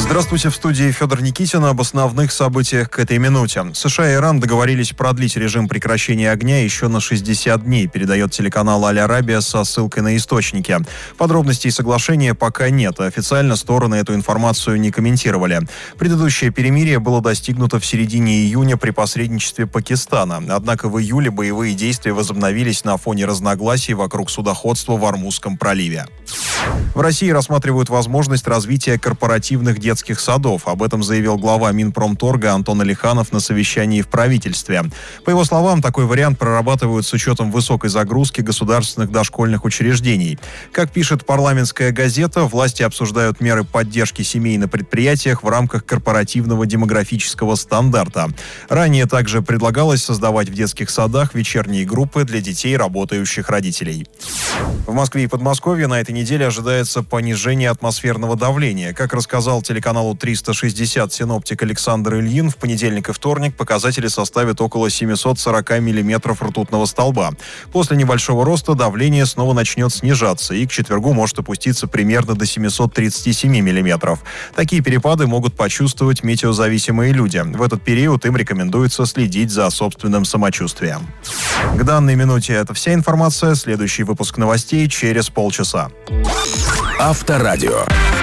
Здравствуйте, в студии Федор Никитин. Об основных событиях к этой минуте. США и Иран договорились продлить режим прекращения огня еще на 60 дней, передает телеканал Аль-Арабия со ссылкой на источники. Подробностей соглашения пока нет, официально стороны эту информацию не комментировали. Предыдущее перемирие было достигнуто в середине июня при посредничестве Пакистана. Однако в июле боевые действия возобновились на фоне разногласий вокруг судоходства в Ормузском проливе. В России рассматривают возможность развития корпоративных детских садов. Об этом заявил глава Минпромторга Антон Алиханов на совещании в правительстве. По его словам, такой вариант прорабатывают с учетом высокой загрузки государственных дошкольных учреждений. Как пишет парламентская газета, власти обсуждают меры поддержки семей на предприятиях в рамках корпоративного демографического стандарта. Ранее также предлагалось создавать в детских садах вечерние группы для детей работающих родителей. В Москве и Подмосковье на этой неделе ожидается понижение атмосферного давления. Как рассказал телеканалу 360 синоптик Александр Ильин, в понедельник и вторник показатели составят около 740 миллиметров ртутного столба. После небольшого роста давление снова начнет снижаться и к четвергу может опуститься примерно до 737 миллиметров. Такие перепады могут почувствовать метеозависимые люди. В этот период им рекомендуется следить за собственным самочувствием. К данной минуте это вся информация. Следующий выпуск новостей через полчаса. Авторадио.